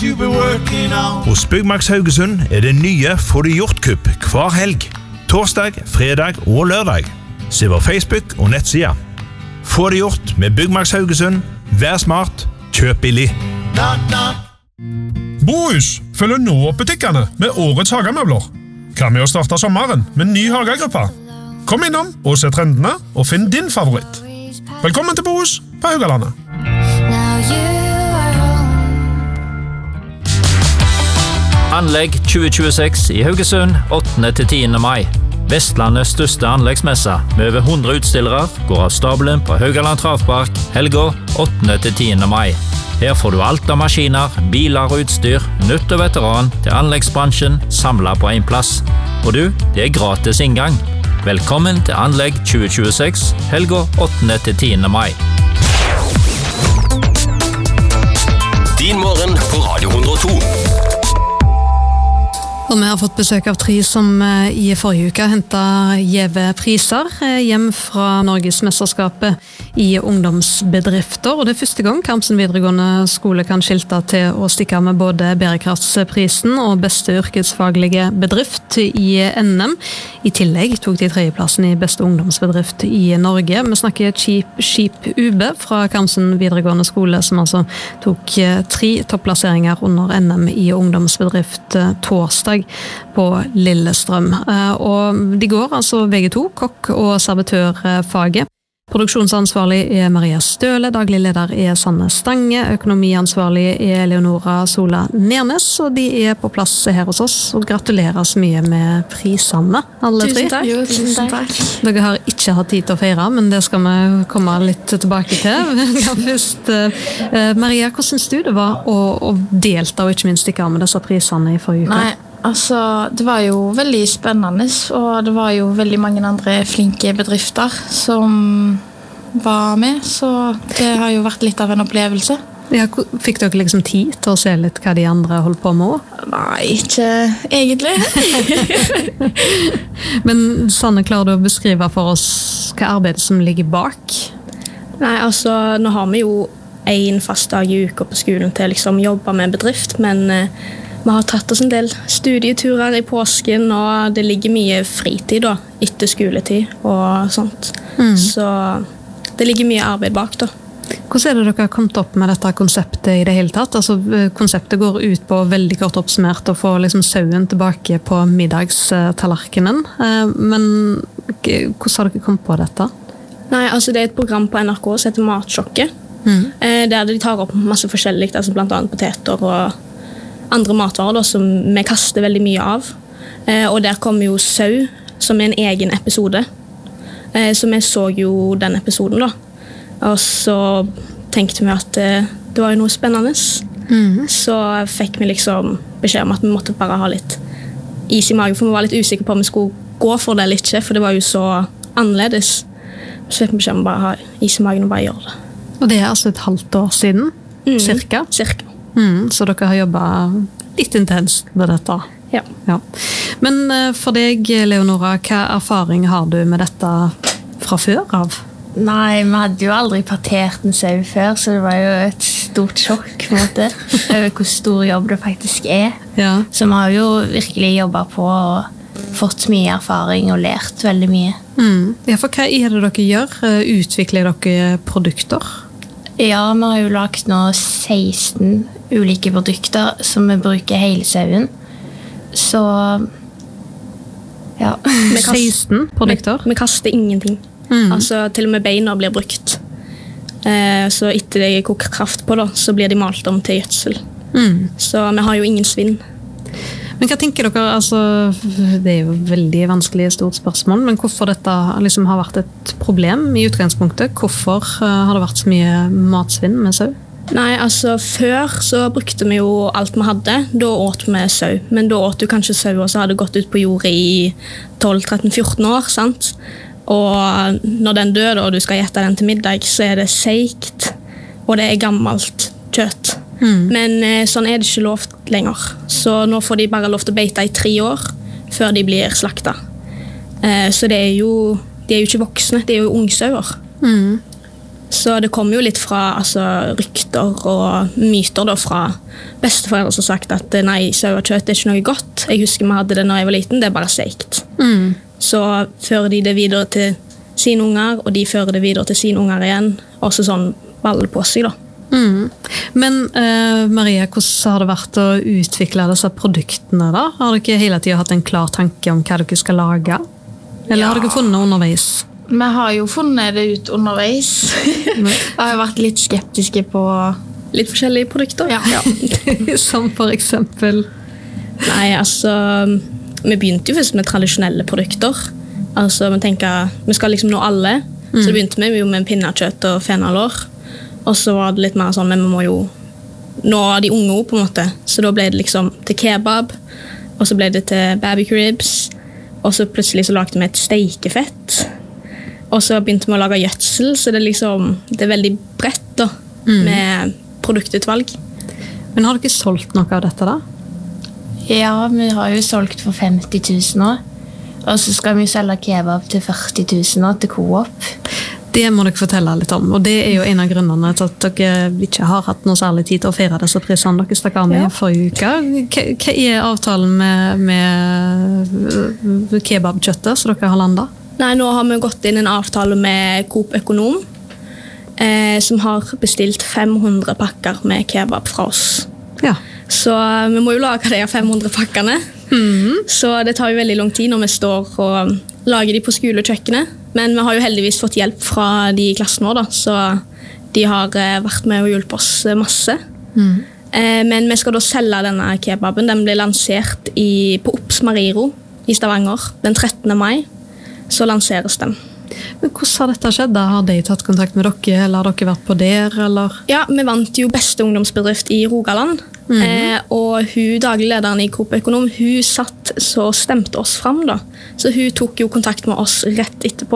you've been working on. Hos Byggmax Haugesund det nye Få det gjort-kupp hver helg. Torsdag, fredag og lørdag. Se vår Facebook og nettsida. Få det gjort med Byggmax Haugesund. Vær smart, kjøp billig. Knock, knock. Bohus følger nå opp butikkene med årets hagemøbler. Hva med å starte sommeren med ny hagegruppe? Kom innom og se trendene og finn din favoritt. Velkommen til Bohus på Haugalandet. Anlegg 2026 i Haugesund 8.–10. mai. Vestlandets største anleggsmesse med over 100 utstillere går av stabelen på Haugaland Travpark helga 8.–10. mai. Her får du alt av maskiner, biler og utstyr, nytt og veteran til anleggsbransjen samlet på en plass. Og du, det gratis inngang. Velkommen til Anlegg 2026 helga 8.–10. mai. Din morgen på Radio 102. Og vi har fått besøk av 3 som i forrige uke hentet gjeve priser hjem fra Norgesmesterskapet i ungdomsbedrifter. Og det første gang Karmsen videregående skole kan skilte til å stikke med både bærekraftsprisen og beste yrkesfaglige bedrift i NM. I tillegg tok de 3. plassen i beste ungdomsbedrift i Norge. Vi snakker Skip UB fra Karmsen videregående skole, som altså tok 3 topplasseringer under NM i ungdomsbedrift torsdag på Lillestrøm. Og de går altså begge 2, kokk- og servitørfaget. Produksjonsansvarlig Maria Støle, daglig leder Sanne Stange, økonomiansvarlig Leonora Sola Nernes, og de på plass her hos oss, og gratulerer så mye med prisene, alle 3. Tusen takk. Jo, tusen takk. Dere har ikke hatt tid til å feire, men det skal vi komme litt tilbake til. Først, Maria, hvordan synes du det var å delta og ikke minst stikke av med disse prisene i forrige uke? Nei, altså, det var jo veldig spennende, og det var jo veldig mange andre flinke bedrifter som var med, så det har jo vært litt av en opplevelse. Ja, fikk dere liksom tid til å se litt hva de andre holdt på med? Nei, ikke egentlig. Men Sanne, klarer du å beskrive for oss hva arbeidet som ligger bak? Nei, altså, nå har vi jo en fast dag i uka på skolen til liksom jobbe med bedrift, men vi har tatt oss en del studieturer i påsken, og det ligger mye fritid da, etter skoletid og sånt. Så det ligger mye arbeid bak da. Hvordan det dere har kommet opp med dette konseptet i det hele tatt? Altså, konseptet går ut på veldig kort oppsummert å få liksom sauen tilbake på middagstallerkenen. Men hvordan har dere kommet på dette? Nei, altså det et program på NRK som heter Matsjokket, der de tar opp masse forskjellig, altså blant annet poteter og andre matvarer da, som vi kaster veldig mye av. Og der kommer jo sau, som en egen episode. Så vi så jo den episoden da. Og så tenkte vi at det var jo noe spennende. Så fikk vi liksom beskjed om at vi måtte bare ha litt is i magen, for vi var litt usikre på om vi skulle gå for det eller ikke, for det var jo så annerledes. Så fikk vi beskjed om bare ha is i magen og bare gjøre det. Og det altså et halvt år siden? Cirka? Cirka. Så dere har jobbet litt intenst med dette? Ja. Men for deg, Leonora, hva erfaring har du med dette fra før av? Nei, vi hadde jo aldri partert en sau før, så det var jo et stort sjokk på en måte, over hvor stor jobb det faktisk er. Ja. Så vi har jo virkelig jobbet på og fått mye erfaring og lært veldig mye. Ja, for hva er det dere gjør? Utvikler dere produkter? Ja, vi har jo lagt nå 16 ulike produkter som vi bruker hele sauen. Så, ja. 16 produkter? Vi kaster ingenting. Altså, til og med beina blir brukt. Så etter det jeg koker kraft på, da, så blir de malt om til gjødsel. Så vi har jo ingen svinn. Men hva tenker dere, altså, det er jo veldig vanskelig stort spørsmål, men hvorfor dette liksom har vært et problem i utgangspunktet? Hvorfor har det vært så mye matsvinn med sau? Nei, altså før så brukte vi jo alt vi hadde, da åt vi sau. Men da åt du kanskje sau og så hadde gått ut på jordet i 12-13-14 år, sant? Og når den dør og du skal gjette den til middag, så er det seigt, og det er gammelt kjøtt. Men sånn er det ikke lov lenger. Så nå får de bare lov til å beite i 3 år før de blir slaktet. Så de er jo ikke voksne, de er jo ungsauer. Så det kommer jo litt fra rykter og myter da, fra besteforeldre som har sagt at nei, sauekjøtt ikke noe godt. Jeg husker vi hadde det når jeg var liten, det bare seikt. Så fører de det videre til sine unger, og de fører det videre til sine unger igjen. Også sånn baller på seg da. Men Maria, hvordan har det vært å utvikle disse produktene da? Har dere hele tiden hatt en klar tanke om hva dere skal lage? Eller har dere funnet underveis? Vi har jo funnet det ut underveis. Vi har vært litt skeptiske på litt forskjellige produkter. Ja. Som for eksempel? Nei, vi begynte jo først med tradisjonelle produkter. Vi tenker, vi skal liksom nå alle. Så begynte vi jo med pinnekjøtt og fenalår. Og så var det litt mer sånn, men vi må jo nå de unge på en måte. Så da ble det liksom til kebab, og så ble det til barbecue ribs, og så plutselig så lagde vi et steikefett. Og så begynte vi å lage gjødsel, så det er veldig bredt da, med produktutvalg. Men har dere solgt noe av dette da? Ja, vi har jo solgt for 50 000 nå. Og så skal vi selge kebab til 40 000 nå, til Coop. Det må dere fortelle litt om, og det er jo en av grunnene til at dere ikke har hatt noe særlig tid til å feire disse prisene dere stakk av med forrige uke. Hva er avtalen med kebabkjøttet som dere har landet? Nei, nå har vi gått inn en avtale med Coop Økonom, som har bestilt 500 pakker med kebab fra oss. Ja. Så vi må jo lage de 500 pakkene. Så det tar jo veldig lang tid når vi står og lager de på skolekjøkkenet. Men vi har jo heldigvis fått hjelp fra de i klassen vår, da, så de har vært med og hjulpet oss masse. Men vi skal da selge denne kebaben. Den ble lansert på Ops Mariro i Stavanger den 13. mai. Så lanseres den. Men hvordan har dette skjedd? Har de tatt kontakt med dere, eller har dere vært på der? Eller? Ja, vi vant jo beste ungdomsbedrift i Rogaland. Og daglig lederen i Coop Økonom, hun satt så stemte oss fram da. Så hun tok jo kontakt med oss rett etterpå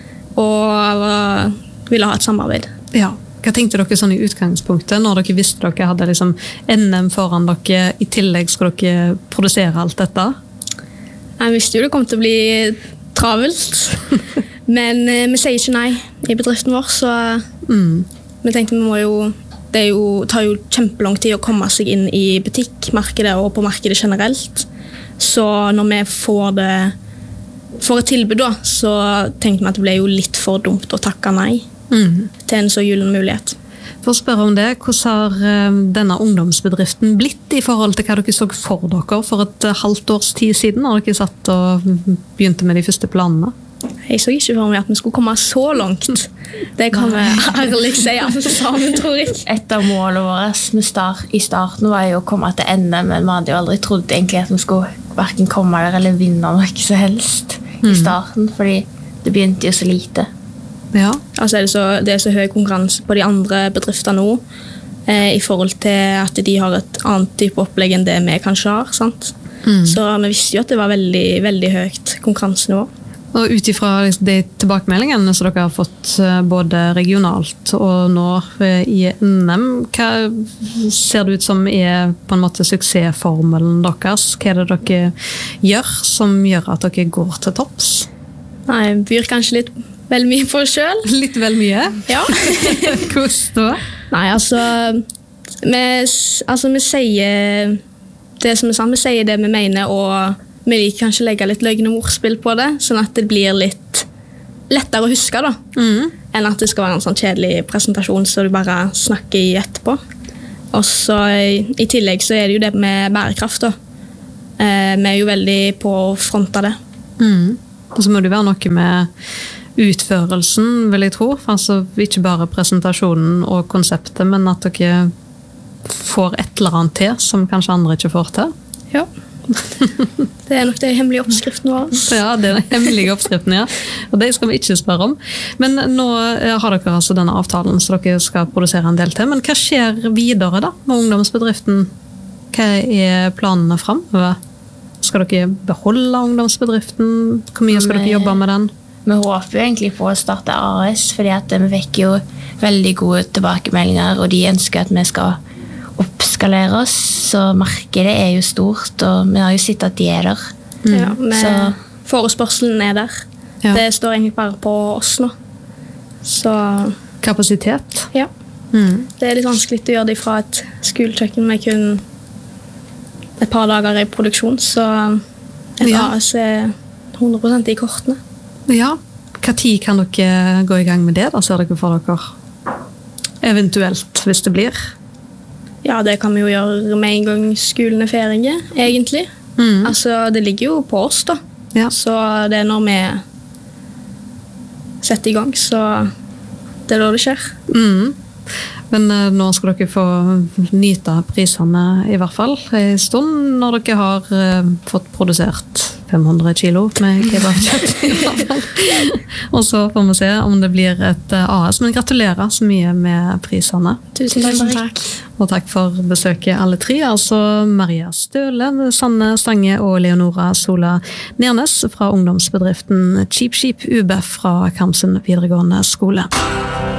og ville ha et samarbeid. Ja, hva tenkte dere sånn i utgangspunktet når dere visste dere hadde liksom NM foran dere, i tillegg skal dere produsere alt dette? Jeg visste jo det kom til å bli travelt, men vi sier ikke nei i bedriften vår, så vi tenkte det tar jo kjempelang tid å komme seg inn i butikkmarkedet og på markedet generelt. Så når vi får et tilbud da, så tenkte vi at det ble jo litt for dumt å takke nei til en så gyllen mulighet. For å spørre om det, hvordan har denne ungdomsbedriften blitt i forhold til hva dere så for dere for et halvt års tid siden, når dere satt og begynte med de første planene? Jeg så ikke for meg at vi skulle komme så langt. Det kan vi ærlig si sammen, tror jeg. Et av målene våre i starten var jo å komme til ende, men vi hadde jo aldri trodd egentlig at vi skulle hverken komme der eller vinne noe så helst i starten, fordi det begynte jo så lite. Ja. Det er så høy konkurranse på de andre bedriftene nå, i forhold til at de har et annet type opplegg enn det vi kanskje har, sant? Så vi visste jo at det var veldig, veldig høyt konkurransenivå. Og utifra de tilbakemeldingene som dere har fått både regionalt og nå i NM, hva ser det ut som er på en måte suksessformelen deres? Hva er det dere gjør som gjør at dere går til topps? Nei, jeg byr kanskje litt vel mye på oss selv. Litt vel mye? Ja. Hvordan da? Nei, vi sier det som er sant, vi sier det vi mener, og vi liker kanskje legge litt løgn og ordspill på det, sånn at det blir litt lettere å huske da, enn at det skal være en sånn kjedelig presentasjon så du bare snakker i etterpå. Og så i tillegg så er det jo det med bærekraft da. Vi er jo veldig på front av det. Og så må det være noe med utførelsen, vil jeg tro. Altså ikke bare presentasjonen og konseptet, men at dere får et eller annet til som kanskje andre ikke får til. Ja. Det er nok det hemmelige oppskriften vår. Ja, det er den hemmelige oppskriften, ja. Og det skal vi ikke spørre om. Men nå har dere altså denne avtalen så dere skal produsere en del til. Men hva skjer videre da med ungdomsbedriften? Hva er planene fremover? Skal dere beholde ungdomsbedriften? Hvor mye skal dere jobbe med den? Vi håper jo egentlig på å starte AS, fordi at vi fikk jo veldig gode tilbakemeldinger, og de ønsker at vi skal oppskalere oss, så markedet er jo stort, og vi har jo sett at de er der. Ja, forespørselen er der. Ja. Det står egentlig bare på oss nå. Så kapasitet. Ja. Det litt vanskelig å gjøre det fra et skolekjøkken med kun et par dager i produksjon, så en AS 100% i kortene. Ja, hva tid kan dere gå i gang med det? Da ser dere for dere eventuelt, hvis det blir. Ja, det kan vi jo gjøre med en gang skolen ferdig, egentlig. Altså, det ligger jo på oss da. Ja. Så det når vi setter i gang, så det da det skjer. Men nå skal dere få nyte prisene i hvert fall en stund, når dere har fått produsert 500 kilo med kebabkjøtt i hvert fall. Og så får vi se om det blir et AS, men gratulerer så mye med prisene. Tusen takk. Og takk for besøket alle tre, altså Maria Støle, Sanne Stange og Leonora Sola Nernes fra ungdomsbedriften Cheap Sheep UB fra Karmsund videregående skole.